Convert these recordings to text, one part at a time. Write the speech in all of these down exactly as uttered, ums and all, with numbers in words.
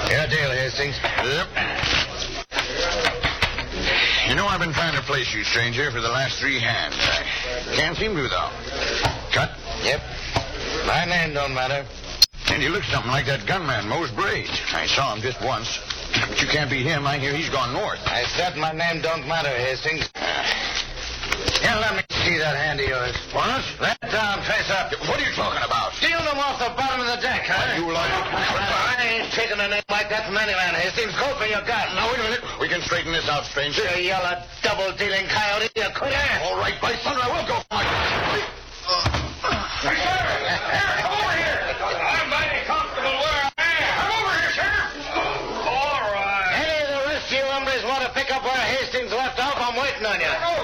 Yeah, Dale, Hastings. Yep. You know, I've been trying to place you, stranger, for the last three hands. I can't seem to, though. Cut? Yep. My name don't matter. And you look something like that gunman, Mose Brace. I saw him just once. But you can't beat him. I hear he's gone north. I said my name don't matter, Hastings. Yeah, let me see that hand of yours. What? Let down, face up. What are you talking about? Steal them off the bottom of the deck, huh? You liar. I ain't taking a name like that from any man, Hastings. Go for your gun. Now, wait a minute. We can straighten this out, stranger. You yellow, double-dealing coyote. You quit here. All right, by thunder, I will go for my... Hey, sir! Come over here! I'm mighty comfortable where I am. Come over here, Sheriff! All right. Any of the rest of you hombres want to pick up where Hastings left off, I'm waiting on you.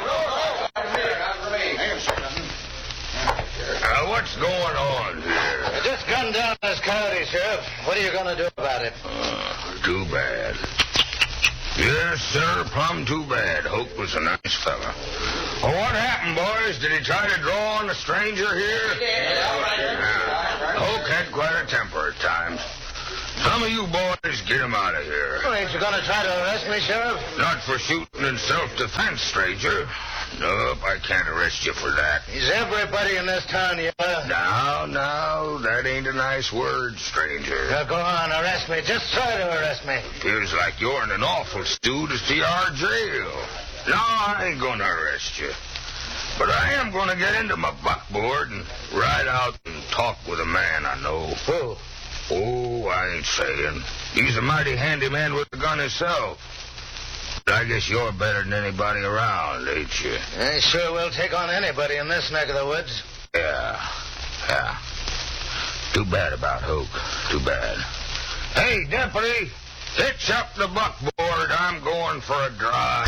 Now, what's going on here? I just gunned down this coyote, Sheriff. What are you going to do about it? Uh, too bad. Yes, sir, plumb too bad. Hope was a nice fella. Well, what happened, boys? Did he try to draw on the stranger here? Yeah. Hope had quite a temper at times. Some of you boys, get him out of here. Well, ain't you going to try to arrest me, Sheriff? Not for shooting in self-defense, stranger. Nope, I can't arrest you for that. Is everybody in this town here? Now, now, that ain't a nice word, stranger. Now, go on, arrest me. Just try to arrest me. Appears like you're in an awful stew to see our jail. No, I ain't gonna arrest you. But I am gonna get into my buckboard and ride out and talk with a man I know. Who? Oh, I ain't saying. He's a mighty handy man with a gun himself. But I guess you're better than anybody around, ain't you? I sure will take on anybody in this neck of the woods. Yeah, yeah. Too bad about Hoke. Too bad. Hey, deputy, hitch up the buckboard. I'm going for a drive.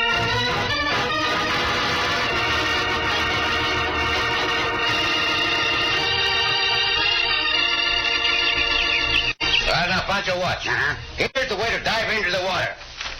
All right, now, Pancho, watch. Uh-huh. Here's the way to dive into the water.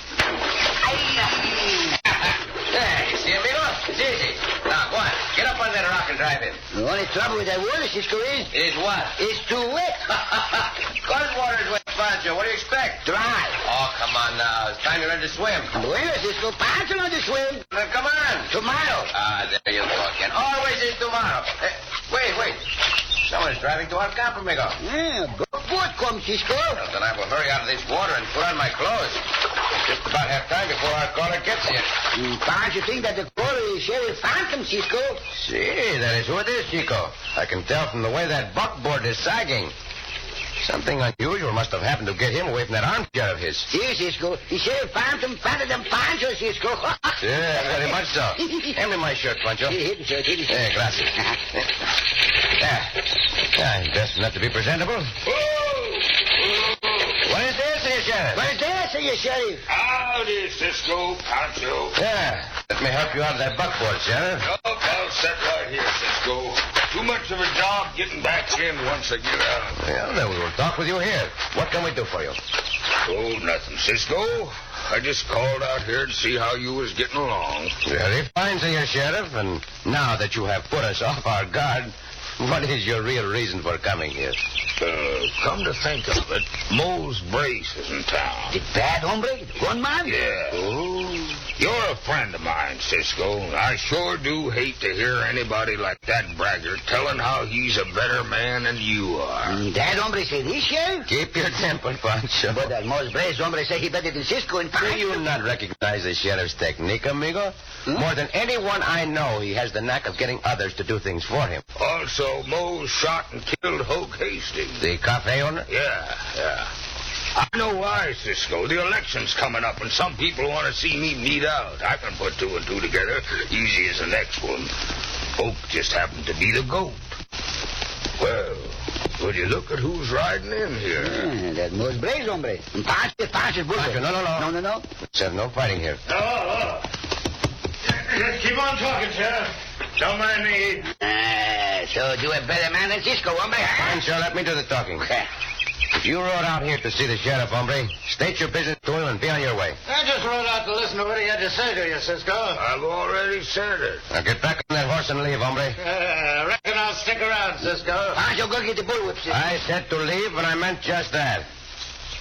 There, you see, amigo? It's easy. Now, go on. Get up on that rock and drive in. The only trouble with that water, Cisco, is... Is what? It's too wet. Cold water's wet, Pancho. What do you expect? Dry. Oh, come on now. It's time you learn to swim. Bueno, Cisco, Pancho knows to swim. Well, come on. Tomorrow. Ah, there you go again. Always is tomorrow. Eh, wait, wait. Someone's driving to our camp, amigo. Yeah, go boat come, Cisco. Well, then I will hurry out of this water and put on my clothes. Just about have time before our caller gets here. Mm, Pancho think that the caller is Sheriff Phantom, Cisco. See, that is who it is, Chico. I can tell from the way that buckboard is sagging. Something unusual must have happened to get him away from that armchair of his. See, Cisco, the Sheriff Phantom fatter than Pancho, Cisco. Yeah, very much so. Hand me my shirt, Pancho. Here, here, here, here. Hey, gracias. Yeah. Yeah, dressed enough to be presentable. What is this, here, Sheriff? What is that, say you, Sheriff? Howdy, Cisco, Pancho. Yeah. Let me help you out of that buckboard, Sheriff. Nope, I'll sit right here, Cisco. Too much of a job getting back in once I get out. Well, then we will talk with you here. What can we do for you? Oh, nothing, Cisco. I just called out here to see how you was getting along. Very fine, Senor Sheriff. And now that you have put us off our guard, what is your real reason for coming here? Uh, come to think of it, Mose Brace is in town. The bad hombre? The gunman? Yeah. Oh. You're a friend of mine, Cisco. I sure do hate to hear anybody like that braggart telling how he's a better man than you are. Mm, that hombre say this, Sheriff? Keep your temper, Pancho. But that Mos Brace hombre say he better than Cisco and Do Pancho. you not recognize the sheriff's technique, amigo? Hmm? More than anyone I know, he has the knack of getting others to do things for him. Also, Mose shot and killed Hoke Hastings. The cafe owner? Yeah, yeah. I know why, Cisco. The election's coming up, and some people want to see me meet out. I can put two and two together easy as the next one. Hoke just happened to be the goat. Well, would you look at who's riding in here? Yeah, that Mos Brace hombre. And Pancho, Pancho's bullet. Pancho, no, no, no. No, no, no. Said no fighting here. Oh, oh. Just keep on talking, Sheriff. Don't mind me. Ah, so you a better man than Cisco, hombre, huh? Pancho, let me do the talking. If you rode out here to see the sheriff, hombre, state your business to him and be on your way. I just rode out to listen to what he had to say to you, Cisco. I've already said it. Now get back on that horse and leave, hombre. Uh, reckon I'll stick around, Cisco. Pancho, go get the bullwhip, Cisco. I said to leave, and I meant just that.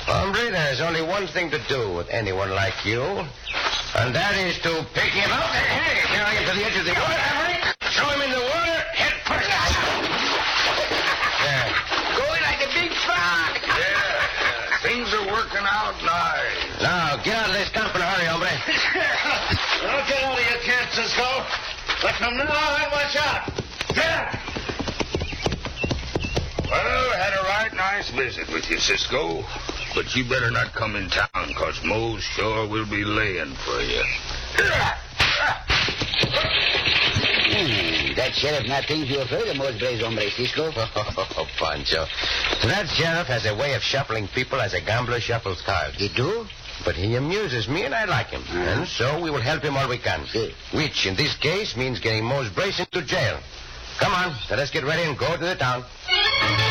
Hombre, there's only one thing to do with anyone like you, and that is to pick him up and hey, carry him to the edge of the water, throw him in the water, head first. Yeah. Going like a big frog. Yeah, yeah. Things are working out nice. Now, get out of this camp in a hurry, hombre. Don't get out of your camp, Cisco. But from now on, watch out. Yeah. Well, had a right nice visit with you, Cisco. But you better not come in town, because Mose sure will be laying for you. Hmm, that sheriff not think you afraid of most brave hombre, Cisco. Oh, Pancho. That sheriff has a way of shuffling people as a gambler shuffles cards. He do? But he amuses me, and I like him. Uh-huh. And so we will help him all we can. Si. Which, in this case, means getting Mose Brace into jail. Come on, let us get ready and go to the town.